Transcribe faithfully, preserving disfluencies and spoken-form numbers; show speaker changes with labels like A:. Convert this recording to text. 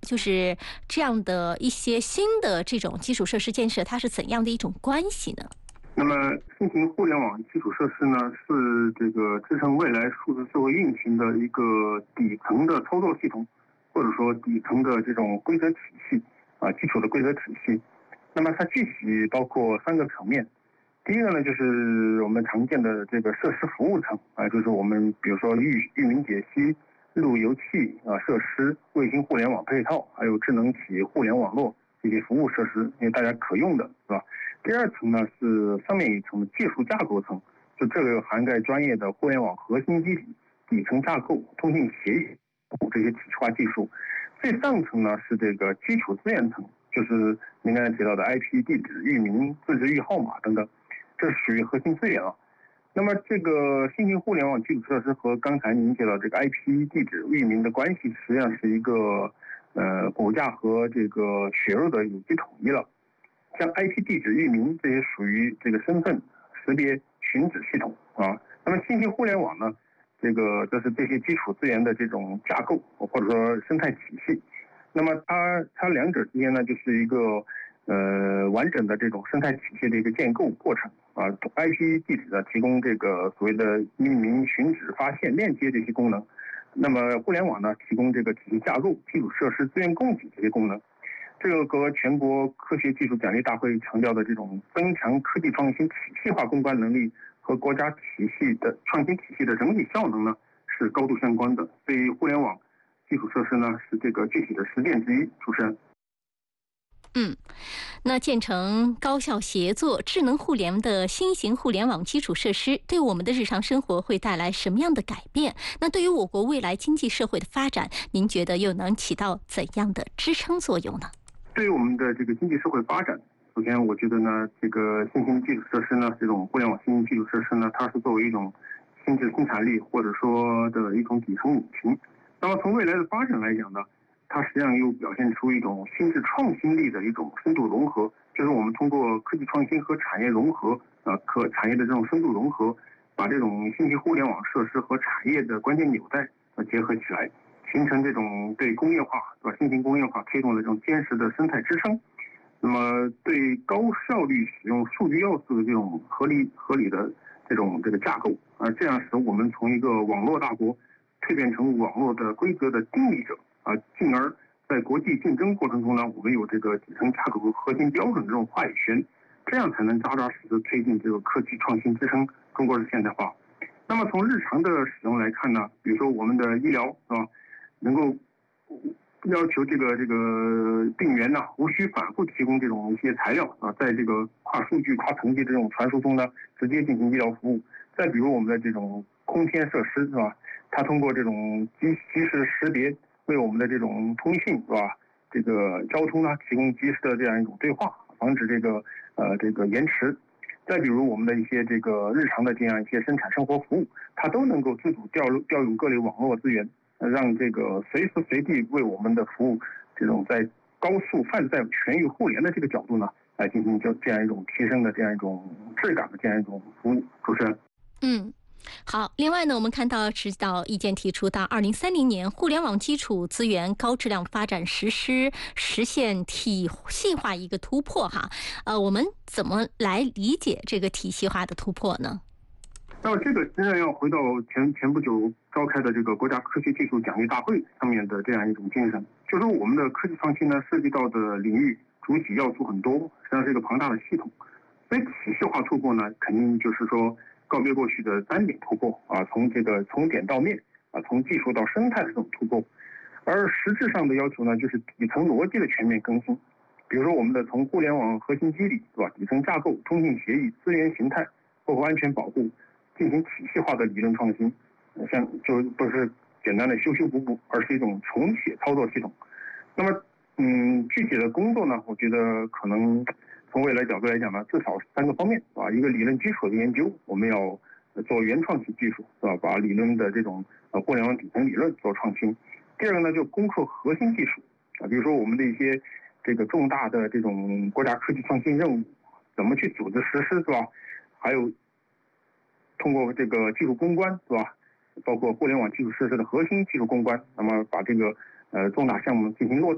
A: 就是这样的一些新的这种基础设施建设，它是怎样的一种关系呢？
B: 那么，新型互联网基础设施呢，是这个支撑未来数字社会运行的一个底层的操作系统，或者说底层的这种规则体系啊，基础的规则体系。那么它具体包括三个层面。第一个呢，就是我们常见的这个设施服务层啊，就是我们比如说域域名解析、路由器啊设施、卫星互联网配套，还有智能体互联网络这些服务设施，因为大家可用的是吧？第二层呢是上面一层的技术架构层，就这个涵盖专业的互联网核心机体、底层架构、通信协议这些体系化技术。最上层呢是这个基础资源层，就是您刚才提到的 I P 地址、域名、自治域号码等等，这属于核心资源啊。那么这个新型互联网基础设施和刚才您提到这个 I P 地址、域名的关系，实际上是一个呃骨架和这个血肉的有机统一了。像 I P 地址、域名这些属于这个身份识别寻址系统啊。那么新型互联网呢，这个就是这些基础资源的这种架构或者说生态体系。那么它它两者之间呢，就是一个呃完整的这种生态体系的一个建构过程啊。I P 地址呢提供这个所谓的命名、寻址、发现、链接这些功能。那么互联网呢提供这个体系架构、基础设施、资源供给这些功能。这个和全国科学技术奖励大会强调的这种增强科技创新体系化攻关能力和国家体系的创新体系的整体效能呢，是高度相关的。所以互联网基础设施呢，是这个具体的实践之一。主持人。
A: 嗯，那建成高效协作、智能互联的新型互联网基础设施，对我们的日常生活会带来什么样的改变？那对于我国未来经济社会的发展，您觉得又能起到怎样的支撑作用呢？
B: 对于我们的这个经济社会发展，首先我觉得呢，这个新型基础设施呢，这种互联网新型基础设施呢，它是作为一种新质生产力或者说的一种底层引擎。那么从未来的发展来讲呢，它实际上又表现出一种新质创新力的一种深度融合，就是我们通过科技创新和产业融合，呃，可产业的这种深度融合，把这种新型互联网设施和产业的关键纽带呃结合起来。形成这种对工业化、对吧？新型工业化推动的这种坚实的生态支撑。那么，对高效率使用数据要素的这种合理、合理的这种这个架构啊，这样使我们从一个网络大国蜕变成网络的规则的定义者啊，进而在国际竞争过程中呢，我们有这个底层架构和核心标准的这种话语权，这样才能扎扎实实推进这个科技创新支撑中国的现代化。那么从日常的使用来看呢，比如说我们的医疗是吧？能够要求这个这个病源呢无需反复提供这种一些材料啊，在这个跨数据、跨层级这种传输中呢，直接进行医疗服务。再比如我们的这种空天设施是吧？它通过这种即即时识别，为我们的这种通信是吧？这个交通呢提供及时的这样一种对话，防止这个呃这个延迟。再比如我们的一些这个日常的这样一些生产生活服务，它都能够自主调调用各类网络资源。让这个随时随地为我们的服务，这种在高速泛在全域互联的这个角度呢，来进行就这样一种提升的这样一种质感的这样一种服务。主持人。
A: 嗯。好，另外呢，我们看到指导意见提出，到二零三零年，互联网基础资源高质量发展实施实现体系化一个突破哈。呃，我们怎么来理解这个体系化的突破呢？
B: 那么这个实际上要回到前前不久召开的这个国家科学技术奖励大会上面的这样一种精神，就是说我们的科技创新呢，涉及到的领域主体要素很多，实际上是一个庞大的系统。所以体系化突破呢，肯定就是说告别过去的单点突破啊，从这个从点到面啊，从技术到生态的这种突破。而实质上的要求呢，就是底层逻辑的全面更新。比如说我们的从互联网核心机理是吧，底层架构、通信协议、资源形态，包括安全保护。进行体系化的理论创新，像就不是简单的修修补补，而是一种重写操作系统。那么，嗯，具体的工作呢，我觉得可能从未来角度来讲呢，至少三个方面啊，一个理论基础的研究，我们要做原创性技术，是吧？把理论的这种呃互联网底层理论做创新。第二个呢，就攻克核心技术啊，比如说我们的一些这个重大的这种国家科技创新任务，怎么去组织实施，是吧？还有。通过这个技术攻关是吧，包括互联网基础设施的核心技术攻关，那么把这个呃重大项目进行落地。